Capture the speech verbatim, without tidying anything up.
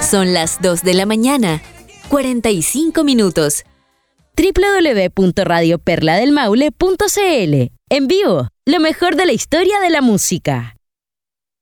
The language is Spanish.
Son las dos de la mañana, cuarenta y cinco minutos. doble u doble u doble u punto radio perla del maule punto c l. En vivo, lo mejor de la historia de la música.